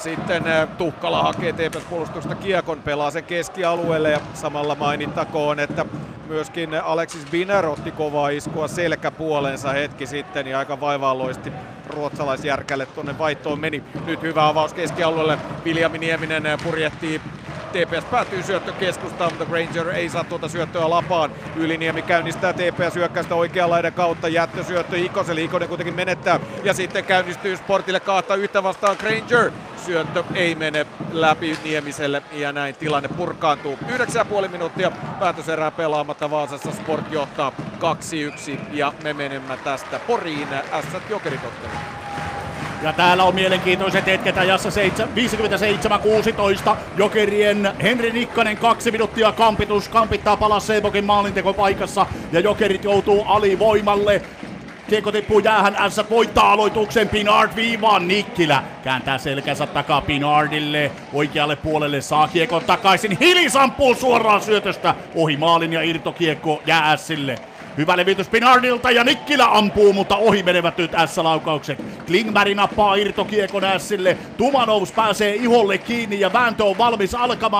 sitten Tuhkala hakee TPS-puolustuksesta kiekon, pelaa sen keskialueelle ja samalla mainittakoon, että myöskin Alexis Biner otti kovaa iskua selkäpuolensa hetki sitten ja aika vaivalloisesti ruotsalaisjärkälle tuonne vaihtoon meni. Nyt hyvä avaus keskialueelle, Viljami Nieminen purjehtii. TPS päätyy syöttökeskustaan, mutta Granger ei saa tuota syöttöä lapaan. Yliniemi käynnistää TPS hyökkäystä oikean laidan kautta. Jättösyöttö Ikoselle. Ikonen kuitenkin menettää. Ja sitten käynnistyy Sportille kahta yhtä vastaan Granger. Syöttö ei mene läpi Niemiselle ja näin tilanne purkaantuu. 9,5 minuuttia päätöserää pelaamatta Vaasassa. Sport johtaa 2-1 ja me menemme tästä Poriin Ässät Jokerit otteluun. Ja täällä on mielenkiintoiset hetket ajassa 57-16. Jokerien Henri Nikkanen 2 minuuttia kampitus. Kampittaa Palas Seibokin maalintekopaikassa ja Jokerit joutuu alivoimalle. Kiekko tippuu jäähän, Ässät voittaa aloituksen, Pinard viivaan, Nikkilä kääntää selkänsä takaa Pinardille, oikealle puolelle saa kiekon takaisin, Hilis ampuu suoraan syötöstä ohi maalin ja irtokiekko jää Ässille. Hyvä levitys Pinardilta ja Nikkilä ampuu, mutta ohi menevät nyt S-laukaukset. Klingberg nappaa irtokiekon Ässille, Tumanovs pääsee iholle kiinni ja vääntö on valmis alkamaan.